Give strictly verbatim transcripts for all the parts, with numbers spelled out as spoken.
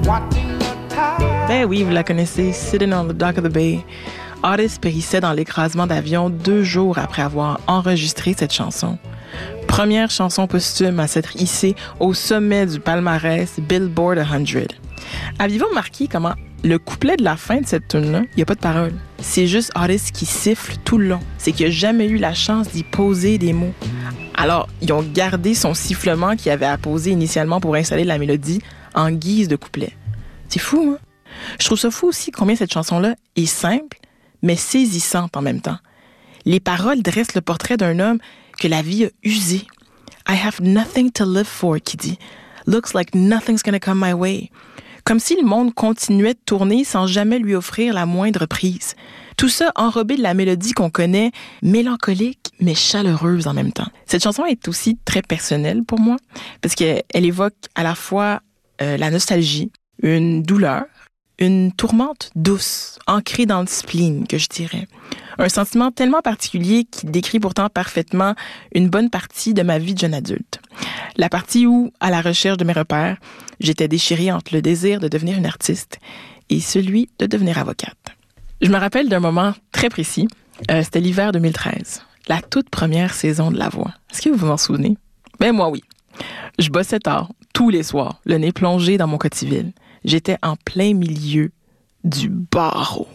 Ben oui, vous la connaissez, Sitting on the Dock of the Bay. Otis périssait dans l'écrasement d'avion deux jours après avoir enregistré cette chanson. Première chanson posthume à s'être hissée au sommet du palmarès Billboard cent. Aviez-vous remarqué comment le couplet de la fin de cette tune-là, il n'y a pas de parole. C'est juste Otis qui siffle tout le long. C'est qu'il n'a jamais eu la chance d'y poser des mots. Alors, ils ont gardé son sifflement qu'il avait apposé initialement pour installer la mélodie en guise de couplet. C'est fou, hein? Je trouve ça fou aussi combien cette chanson-là est simple, mais saisissante en même temps. Les paroles dressent le portrait d'un homme que la vie a usé. I have nothing to live for, qui dit. Looks like nothing's gonna come my way. Comme si le monde continuait de tourner sans jamais lui offrir la moindre prise. Tout ça enrobé de la mélodie qu'on connaît, mélancolique mais chaleureuse en même temps. Cette chanson est aussi très personnelle pour moi, parce qu'elle évoque à la fois euh, la nostalgie, une douleur, une tourmente douce, ancrée dans le spleen, que je dirais. Un sentiment tellement particulier qui décrit pourtant parfaitement une bonne partie de ma vie de jeune adulte. La partie où, à la recherche de mes repères, j'étais déchirée entre le désir de devenir une artiste et celui de devenir avocate. Je me rappelle d'un moment très précis. Euh, c'était l'hiver deux mille treize, la toute première saison de La Voix. Est-ce que vous vous en souvenez? Ben moi, oui. Je bossais tard, tous les soirs, le nez plongé dans mon cotiville. J'étais en plein milieu du barreau.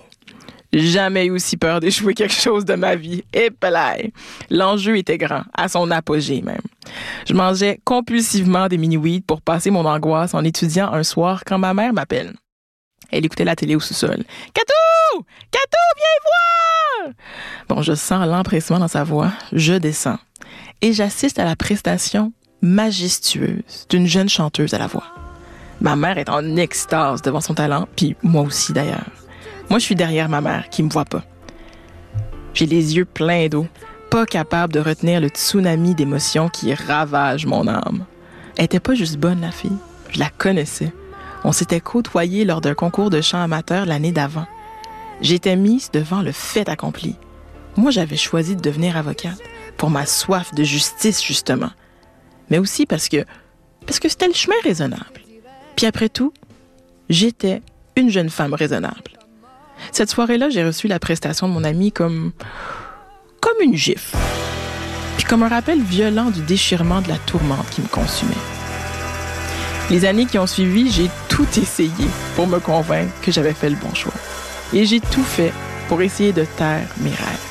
Jamais eu aussi peur d'échouer quelque chose de ma vie. Et pelaye. L'enjeu était grand, à son apogée même. Je mangeais compulsivement des mini-weeds pour passer mon angoisse en étudiant un soir quand ma mère m'appelle. Elle écoutait la télé au sous-sol. « Catou! Catou, viens voir! » Bon, je sens l'empressement dans sa voix. Je descends. Et j'assiste à la prestation majestueuse d'une jeune chanteuse à la voix. Ma mère est en extase devant son talent, puis moi aussi d'ailleurs. Moi, je suis derrière ma mère, qui me voit pas. J'ai les yeux pleins d'eau, pas capable de retenir le tsunami d'émotions qui ravage mon âme. Elle était pas juste bonne, la fille. Je la connaissais. On s'était côtoyés lors d'un concours de chant amateur l'année d'avant. J'étais mise devant le fait accompli. Moi, j'avais choisi de devenir avocate pour ma soif de justice, justement. Mais aussi parce que, parce que c'était le chemin raisonnable. Puis après tout, j'étais une jeune femme raisonnable. Cette soirée-là, j'ai reçu la prestation de mon ami comme, comme une gifle. Puis comme un rappel violent du déchirement de la tourmente qui me consumait. Les années qui ont suivi, j'ai tout essayé pour me convaincre que j'avais fait le bon choix. Et j'ai tout fait pour essayer de taire mes rêves.